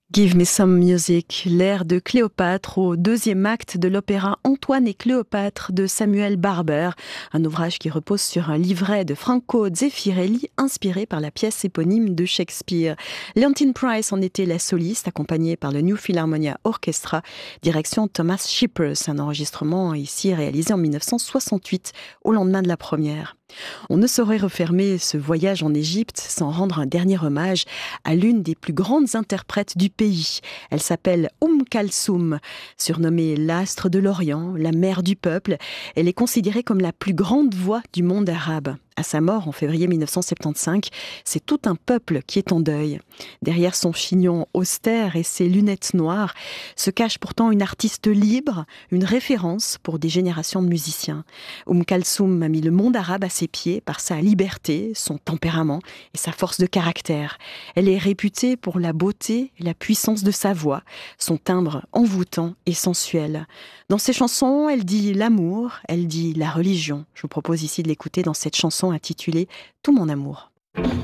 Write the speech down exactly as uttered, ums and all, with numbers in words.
Give me some music, l'air de Cléopâtre au deuxième acte de l'opéra Antoine et Cléopâtre de Samuel Barber, un ouvrage qui repose sur un livret de Franco Zeffirelli inspiré par la pièce éponyme de Shakespeare. Leontyne Price en était la soliste, accompagnée par le New Philharmonia Orchestra, direction Thomas Shippers, un enregistrement ici réalisé en dix-neuf cent soixante-huit, au lendemain de la première. On ne saurait refermer ce voyage en Égypte sans rendre un dernier hommage à l'une des plus grandes interprètes du pays. Elle s'appelle Oum Kalsoum, surnommée l'astre de l'Orient, la mère du peuple. Elle est considérée comme la plus grande voix du monde arabe. À sa mort en février dix-neuf cent soixante-quinze, c'est tout un peuple qui est en deuil. Derrière son chignon austère et ses lunettes noires se cache pourtant une artiste libre, une référence pour des générations de musiciens. Oum Kalsoum a mis le monde arabe à ses pieds par sa liberté, son tempérament et sa force de caractère. Elle est réputée pour la beauté et la puissance de sa voix, son timbre envoûtant et sensuel. Dans ses chansons, elle dit l'amour, elle dit la religion. Je vous propose ici de l'écouter dans cette chanson intitulée « Tout mon amour ».